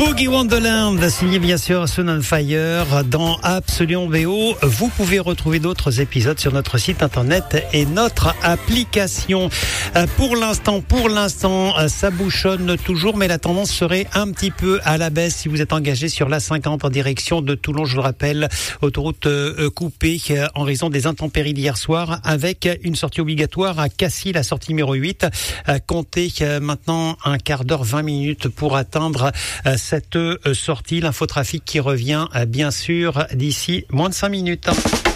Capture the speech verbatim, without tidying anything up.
Boogie Wonderland, signé bien sûr Sun on Fire dans Absolument B O. Vous pouvez retrouver d'autres épisodes sur notre site internet et notre application. Pour l'instant, pour l'instant, ça bouchonne toujours, mais la tendance serait un petit peu à la baisse si vous êtes engagé sur l'A cinquante en direction de Toulon. Je le rappelle, autoroute coupée en raison des intempéries d'hier soir avec une sortie obligatoire à Cassis, la sortie numéro huit. Comptez maintenant un quart d'heure, vingt minutes pour atteindre cette sortie. L'infotrafic qui revient bien sûr d'ici moins de cinq minutes.